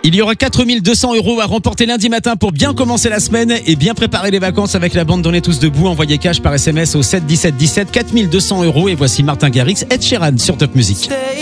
Il y aura 4200 € à remporter lundi matin pour bien commencer la semaine et bien préparer les vacances avec la bande d'On est tous debout. Envoyez cash par SMS au 7 17 17, 4200 € et voici Martin Garrix, Ed Sheeran sur Top Music.